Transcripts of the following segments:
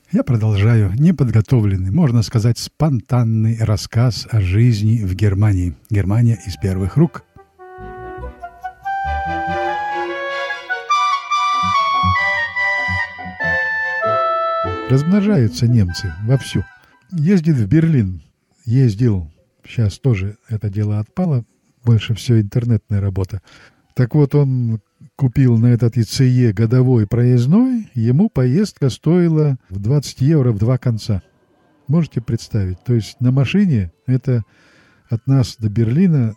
Я продолжаю неподготовленный, можно сказать, спонтанный рассказ о жизни в Германии. Германия из первых рук. Размножаются немцы вовсю. Ездит в Берлин. Ездил. Сейчас тоже это дело отпало. Больше все интернетная работа. Так вот, он купил на этот ИЦЕ годовой проездной. Ему поездка стоила в 20 евро в два конца. Можете представить? То есть на машине это от нас до Берлина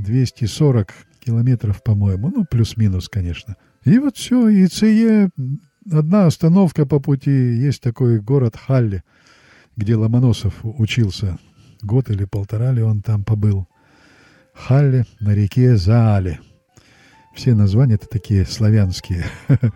240 километров, по-моему. Ну, плюс-минус, конечно. И вот все. ИЦЕ... Одна остановка по пути, есть такой город Халле, где Ломоносов учился. Год или полтора ли он там побыл. Халле на реке Заале. Все названия-то такие славянские.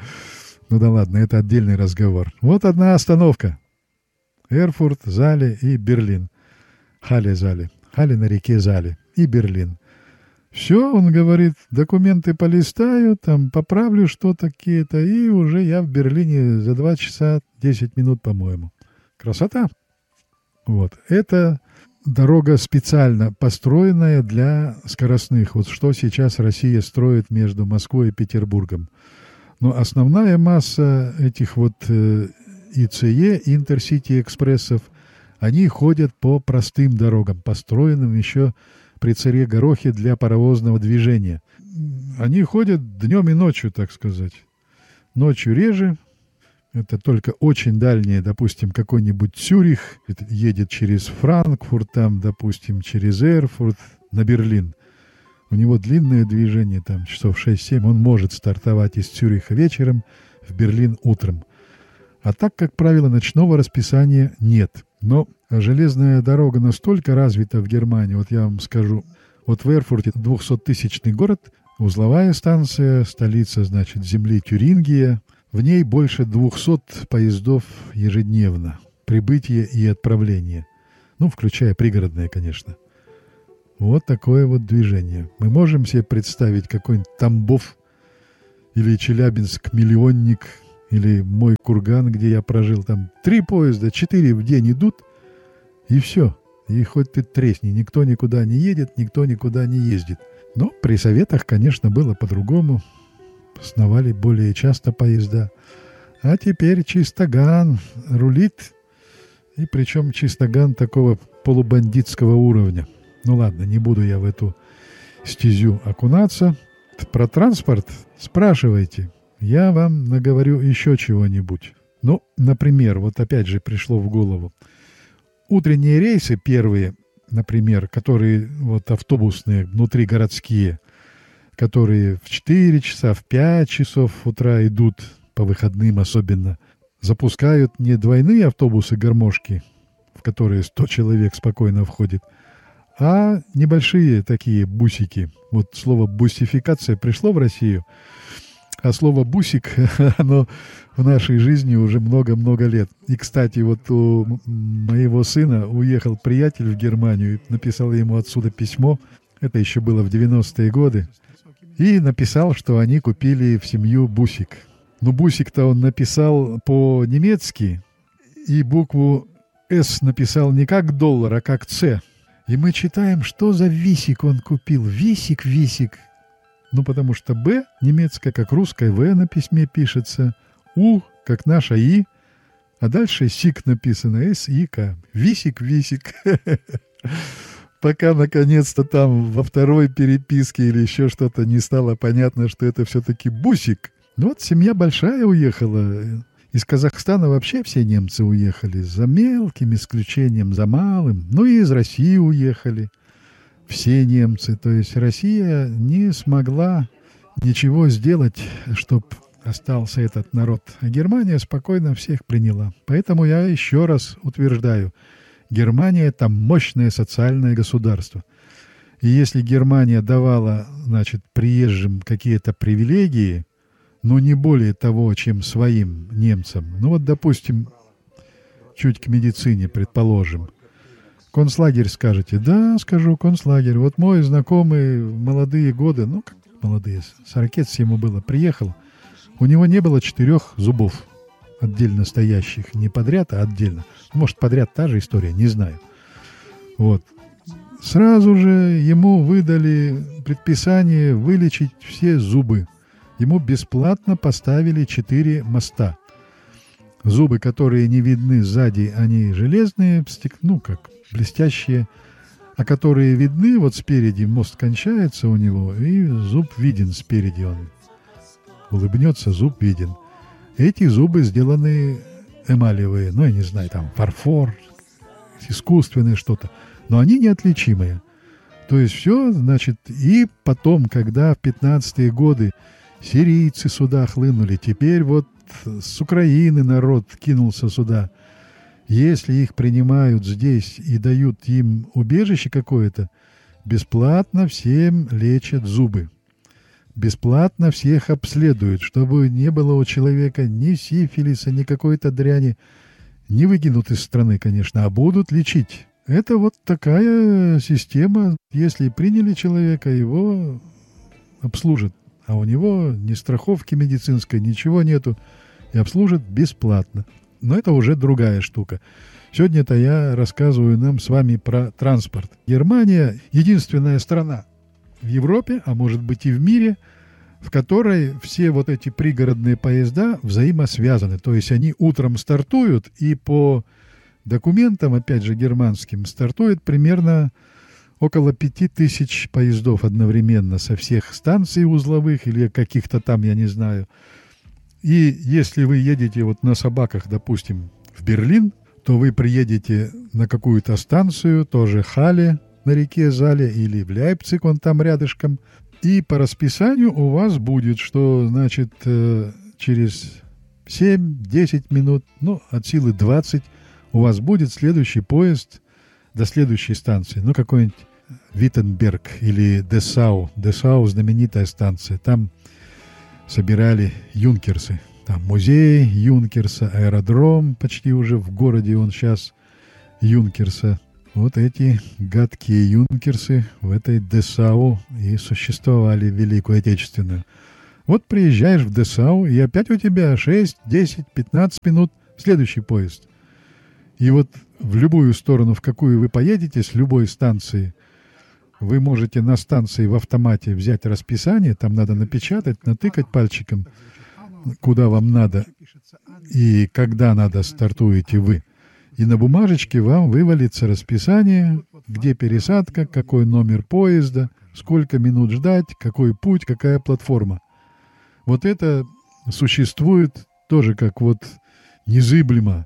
Ну да ладно, это отдельный разговор. Вот одна остановка. Эрфурт, Зале и Берлин. Халле-Зале. Халле на реке Зале и Берлин. Все, он говорит, документы полистаю, там поправлю что-то какие-то, и уже я в Берлине за 2 часа 10 минут, по-моему. Красота! Вот. Это дорога специально построенная для скоростных. Вот что сейчас Россия строит между Москвой и Петербургом. Но основная масса этих вот ИЦЕ, Интерсити-экспрессов, они ходят по простым дорогам, построенным еще при царе Горохе для паровозного движения. Они ходят днем и ночью, так сказать. Ночью реже. Это только очень дальние, допустим, какой-нибудь Цюрих едет через Франкфурт, там, допустим, через Эрфурт на Берлин. У него длинное движение, там, часов 6-7. Он может стартовать из Цюриха вечером, в Берлин утром. А так, как правило, ночного расписания нет. Но железная дорога настолько развита в Германии, вот я вам скажу, вот в Эрфурте 200-тысячный город, узловая станция, столица, значит, земли Тюрингия, в ней больше 200 поездов ежедневно, прибытие и отправление, ну, включая пригородные, конечно. Вот такое вот движение. Мы можем себе представить какой-нибудь Тамбов или Челябинск-Миллионник, или мой Курган, где я прожил, там 3 поезда, 4 в день идут, и все. И хоть ты тресни, никто никуда не едет, никто никуда не ездит. Но при советах, конечно, было по-другому. Сновали более часто поезда. А теперь Чистоган рулит, и причем Чистоган такого полубандитского уровня. Ну ладно, не буду я в эту стезю окунаться. Про транспорт спрашивайте. Я вам наговорю еще чего-нибудь. Ну, например, вот опять же пришло в голову. Утренние рейсы первые, например, которые вот автобусные, внутригородские, которые в 4 часа, в 5 часов утра идут, по выходным особенно, запускают не двойные автобусы-гармошки, в которые 100 человек спокойно входит, а небольшие такие бусики. Вот слово «бусификация» пришло в Россию, а слово «бусик», оно в нашей жизни уже много-много лет. И, кстати, вот у моего сына уехал приятель в Германию, написал ему отсюда письмо, это еще было в 90-е годы, и написал, что они купили в семью бусик. Но бусик-то он написал по-немецки, и букву «С» написал не как доллар, а как «Ц». И мы читаем, что за висик он купил. Висик. Ну, потому что «Б» немецкая, как русская «В» на письме пишется, «У», как наша «И», а дальше «Сик» написано, «С-И-К». Висик. Пока, наконец-то, там во второй переписке или еще что-то не стало понятно, что это все-таки бусик. Ну, вот семья большая уехала. Из Казахстана вообще все немцы уехали, за мелким исключением, за малым. Ну, и из России уехали. Все немцы, то есть Россия не смогла ничего сделать, чтобы остался этот народ. А Германия спокойно всех приняла. Поэтому я еще раз утверждаю, Германия – это мощное социальное государство. И если Германия давала, значит, приезжим какие-то привилегии, но не более того, чем своим немцам, ну вот, допустим, чуть к медицине, предположим, концлагерь скажете? Да, скажу, концлагерь. Вот мой знакомый в молодые годы, ну, как молодые, 40 ему было, приехал, у него не было 4 зубов. отдельно стоящих, не подряд, а отдельно. Может, подряд та же история, не знаю. Вот. Сразу же ему выдали предписание вылечить все зубы. Ему бесплатно поставили 4 моста. Зубы, которые не видны сзади, они железные, как блестящие, а которые видны, вот спереди мост кончается у него, и зуб виден спереди, он улыбнется, зуб виден. Эти зубы сделаны эмалевые, я не знаю, там фарфор, искусственное что-то, но они неотличимые. То есть все, значит, и потом, когда в 15-е годы сирийцы сюда хлынули, теперь вот с Украины народ кинулся сюда. Если их принимают здесь и дают им убежище какое-то, бесплатно всем лечат зубы. Бесплатно всех обследуют, чтобы не было у человека ни сифилиса, ни какой-то дряни. Не выкинут из страны, конечно, а будут лечить. Это вот такая система. Если приняли человека, его обслужат. А у него ни страховки медицинской, ничего нету. И обслужат бесплатно. Но это уже другая штука. Сегодня-то я рассказываю нам с вами про транспорт. Германия – единственная страна в Европе, а может быть и в мире, в которой все вот эти пригородные поезда взаимосвязаны. То есть они утром стартуют, и по документам, опять же, германским, стартует примерно около 5000 поездов одновременно со всех станций узловых или каких-то там, я не знаю. И если вы едете вот на собаках, допустим, в Берлин, то вы приедете на какую-то станцию, тоже Хале на реке Зале или в Лейпциг, он там рядышком. И по расписанию у вас будет, что, значит, через 7-10 минут, от силы 20, у вас будет следующий поезд до следующей станции. Какой-нибудь Виттенберг или Десау. Десау – знаменитая станция. Там собирали юнкерсы. Там музей Юнкерса, аэродром почти уже в городе, он сейчас Юнкерса. Вот эти гадкие юнкерсы в этой Десау и существовали в Великую Отечественную. Вот приезжаешь в Десау, и опять у тебя 6, 10, 15 минут следующий поезд. И вот в любую сторону, в какую вы поедете, с любой станции, вы можете на станции в автомате взять расписание, там надо напечатать, натыкать пальчиком, куда вам надо и когда надо стартуете вы. И на бумажечке вам вывалится расписание, где пересадка, какой номер поезда, сколько минут ждать, какой путь, какая платформа. Вот это существует тоже как вот незыблемо.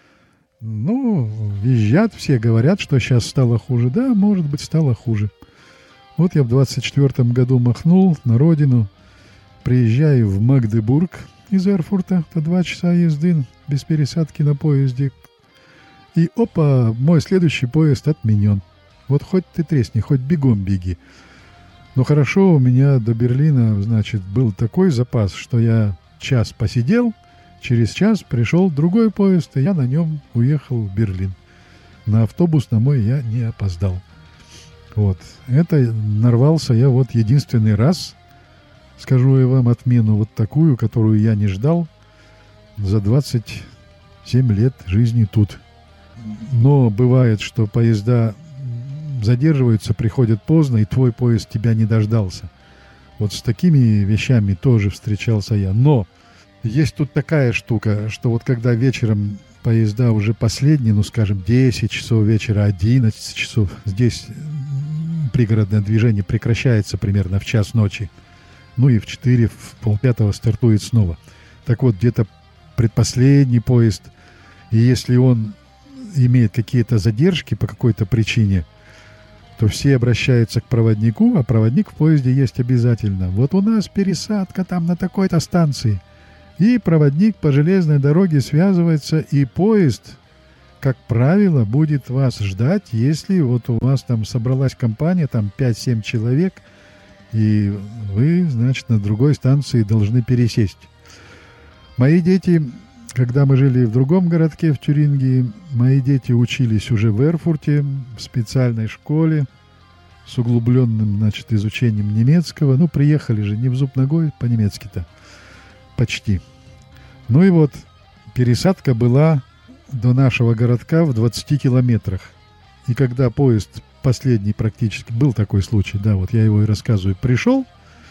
Визжат все, говорят, что сейчас стало хуже. Да, может быть, стало хуже. Вот я в 24-м году махнул на родину, приезжаю в Магдебург из Эрфурта, это 2 часа езды без пересадки на поезде. И опа, мой следующий поезд отменен. Вот хоть ты тресни, хоть бегом беги. Но хорошо, у меня до Берлина, значит, был такой запас, что я час посидел, через час пришел другой поезд, и я на нем уехал в Берлин. На автобус на мой я не опоздал. Вот. Это нарвался я вот единственный раз, скажу я вам, отмену вот такую, которую я не ждал за 27 лет жизни тут. Но бывает, что поезда задерживаются, приходят поздно, и твой поезд тебя не дождался. Вот с такими вещами тоже встречался я. Но есть тут такая штука, что вот когда вечером поезда уже последние, скажем, 10 часов вечера, 11 часов, здесь пригородное движение прекращается примерно в час ночи. И в 4, в полпятого стартует снова. Так вот, где-то предпоследний поезд, и если он имеет какие-то задержки по какой-то причине, то все обращаются к проводнику, а проводник в поезде есть обязательно. Вот у нас пересадка там на такой-то станции. И проводник по железной дороге связывается, и поезд, как правило, будет вас ждать, если вот у вас там собралась компания, там 5-7 человек, и вы, значит, на другой станции должны пересесть. Мои дети, когда мы жили в другом городке, в Тюрингии, мои дети учились уже в Эрфурте, в специальной школе, с углубленным, значит, изучением немецкого. Приехали же не в зуб ногой, по-немецки-то. Почти. И вот пересадка была до нашего городка в 20 километрах. И когда поезд последний практически, был такой случай, да, вот я его и рассказываю, пришел,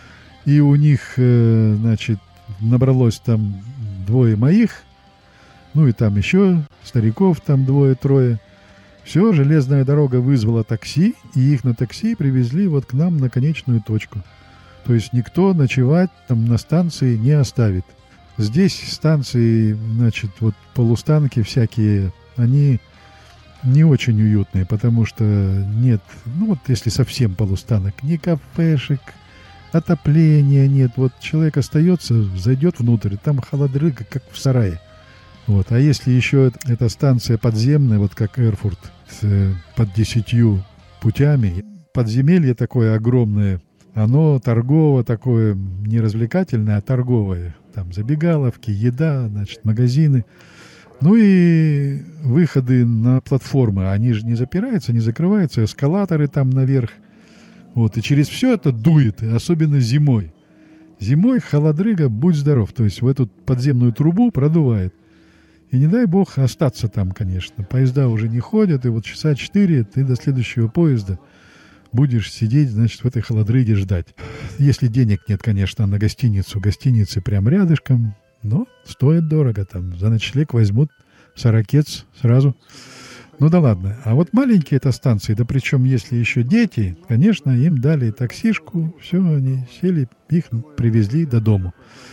и у них, значит, набралось там 2 моих, ну и там еще стариков там 2-3. Все, железная дорога вызвала такси, и их на такси привезли вот к нам на конечную точку. То есть никто ночевать там на станции не оставит. Здесь станции, значит, вот полустанки всякие, они не очень уютные, потому что нет, ну вот если совсем полустанок, ни кафешек, отопления нет. Вот человек остается, зайдет внутрь, там холодрыга, как в сарае. Вот. А если еще эта станция подземная, вот как Эрфурт, под 10 путями, подземелье такое огромное, оно торгово такое, не развлекательное, а торговое. Там забегаловки, еда, значит, магазины. Ну и выходы на платформы, они же не запираются, не закрываются, эскалаторы там наверх. Вот, и через все это дует, особенно зимой. Зимой холодрыга, будь здоров, то есть в эту подземную трубу продувает. И не дай бог остаться там, конечно. Поезда уже не ходят, и вот часа 4 ты до следующего поезда будешь сидеть, значит, в этой холодрыге ждать. Если денег нет, конечно, на гостиницу, гостиницы прям рядышком, но стоит дорого, там за ночлег возьмут 40 сразу. Ну да ладно. А вот маленькие это станции, да причем если еще дети, конечно, им дали таксишку, все, они сели, их привезли до дому.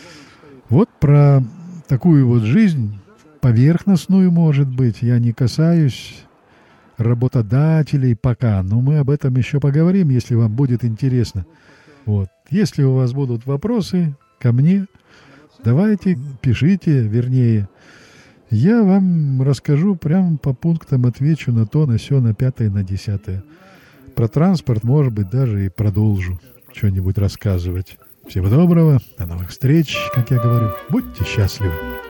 Вот про такую вот жизнь, поверхностную, может быть, я не касаюсь работодателей пока, но мы об этом еще поговорим, если вам будет интересно. Вот. Если у вас будут вопросы ко мне, давайте, пишите, вернее, я вам расскажу прямо по пунктам, отвечу на то, на сё, на 5-е, на 10-е. Про транспорт, может быть, даже и продолжу что-нибудь рассказывать. Всего доброго, до новых встреч, как я говорю, будьте счастливы.